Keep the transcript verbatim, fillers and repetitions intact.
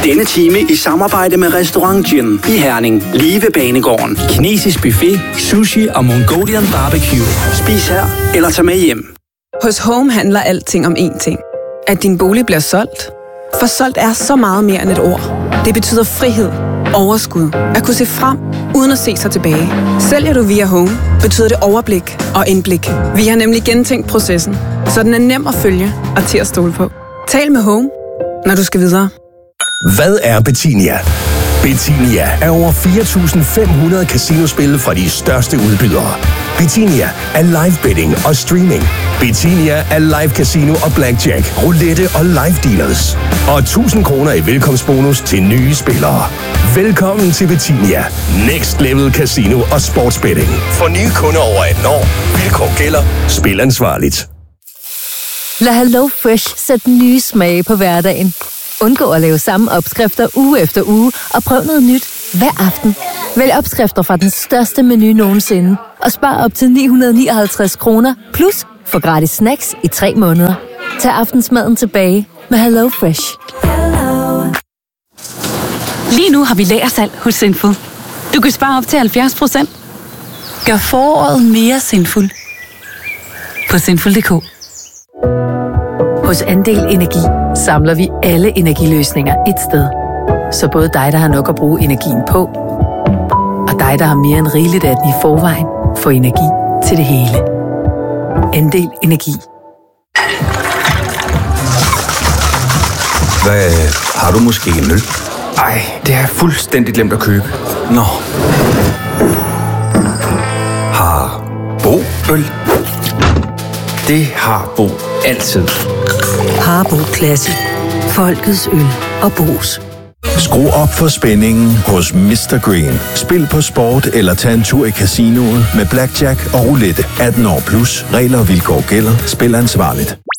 Denne time i samarbejde med Restaurant Gin i Herning, lige ved Banegården. Kinesisk buffet, sushi og Mongolian barbecue. Spis her eller tag med hjem. Hos Home handler alting om én ting. At din bolig bliver solgt. For solgt er så meget mere end et ord. Det betyder frihed, overskud, at kunne se frem, uden at se sig tilbage. Sælger du via Home, betyder det overblik og indblik. Vi har nemlig gentænkt processen, så den er nem at følge og til at stole på. Tal med Home, når du skal videre. Hvad er Betinia? Betinia er over fire tusind fem hundrede casinospil fra de største udbydere. Betinia er live betting og streaming. Betinia er live casino og blackjack, roulette og live dealers. Og tusind kroner i velkomstbonus til nye spillere. Velkommen til Betinia. Next level casino og sportsbetting. For nye kunder over atten år. Vilkår gælder. Spil ansvarligt. Lad Hello Fresh sætte nye smage på hverdagen. Undgå at lave samme opskrifter uge efter uge, og prøv noget nyt hver aften. Vælg opskrifter fra den største menu nogensinde, og spar op til ni hundrede og nioghalvtreds kroner, plus få gratis snacks i tre måneder. Tag aftensmaden tilbage med Hello Fresh. Lige nu har vi lagersalg hos Sinful. Du kan spare op til halvfjerds procent. Gør foråret mere Sinful på sinful punktum d k. Hos Andel Energi samler vi alle energiløsninger et sted. Så både dig, der har nok at bruge energien på, og dig, der har mere end rigeligt af den i forvejen, får energi til det hele. Andel Energi. Hvad, har du måske en øl? Ej, det har jeg fuldstændig glemt at købe. Nå. Har Bo øl? Det har Bo altid. Harbo Classic. Folkets øl og Bo's. Skru op for spændingen hos mister Green. Spil på sport eller tag en tur i casinoet med blackjack og roulette. atten år plus. Regler og vilkår gælder. Spil ansvarligt.